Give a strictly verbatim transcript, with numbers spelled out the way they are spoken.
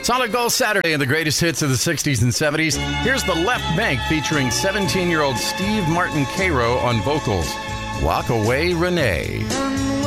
Solid Gold Saturday and the greatest hits of the sixties and seventies. Here's The Left Bank featuring seventeen-year-old Steve Martin Cairo on vocals. Walk Away, Renee.